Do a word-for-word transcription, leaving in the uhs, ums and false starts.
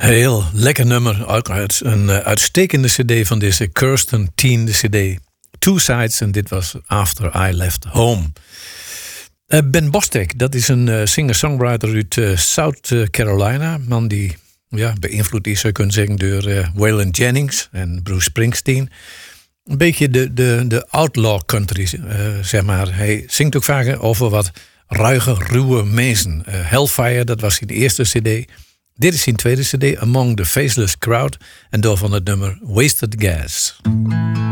Heel lekker nummer. Ook uit een uh, uitstekende cd van deze Kirsten Teen, de cd Two Sides. En dit was After I Left Home. Uh, Ben Bostek, dat is een uh, singer-songwriter uit uh, South Carolina. Man die ja, beïnvloed is, zou je kunnen zeggen, door uh, Waylon Jennings en Bruce Springsteen. Een beetje de, de, de outlaw country, uh, zeg maar. Hij zingt ook vaak over wat ruige, ruwe mensen. Uh, Hellfire, dat was zijn eerste cd. Dit is zijn tweede cd, Among the Faceless Crowd. En door van het nummer Wasted Gas.